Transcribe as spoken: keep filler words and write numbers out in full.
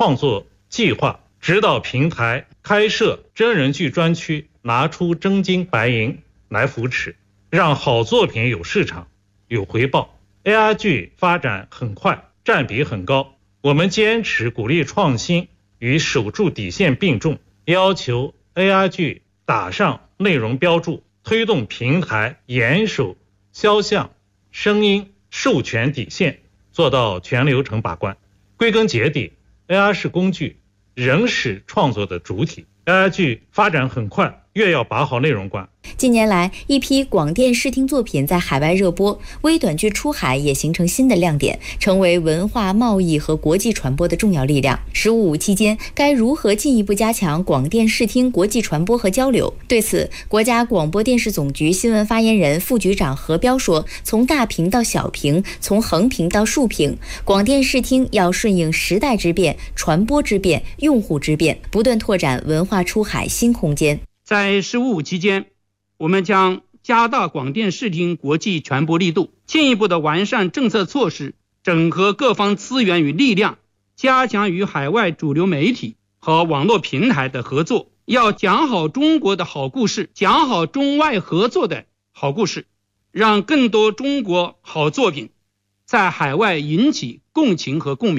创作计划，指导平台开设真人剧专区，拿出真金白银来扶持，让好作品有市场、有回报。A I 剧发展很快，占比很高，我们坚持鼓励创新与守住底线并重，要求 A I 剧打上内容标注，推动平台严守肖像、声音、授权底线，做到全流程把关。归根结底， A I 是工具，人是创作的主体。 A I 剧发展很快，越要把好内容关。 近年来，一批广电视听作品在海外热播，微短剧出海也形成新的亮点，成为文化贸易和国际传播的重要力量。十五五期间，该如何进一步加强广电视听国际传播和交流？对此，国家广播电视总局新闻发言人、副局长何彪说：“从大屏到小屏，从横屏到竖屏，广电视听要顺应时代之变、传播之变、用户之变，不断拓展文化出海新空间。” 在十五五期间，我们将加大广电视听国际传播力度，进一步的完善政策措施，整合各方资源与力量，加强与海外主流媒体和网络平台的合作，要讲好中国的好故事，讲好中外合作的好故事，让更多中国好作品在海外引起共情和共鸣。